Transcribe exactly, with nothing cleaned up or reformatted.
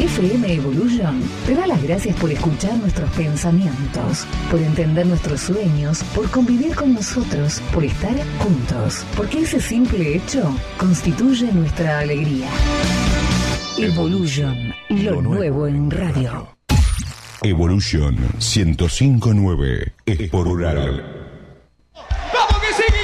F M Evolution te da las gracias por escuchar nuestros pensamientos, por entender nuestros sueños, por convivir con nosotros, por estar juntos, porque ese simple hecho constituye nuestra alegría. Evolution, lo nuevo en radio. Evolution ciento cinco punto nueve es por Ural.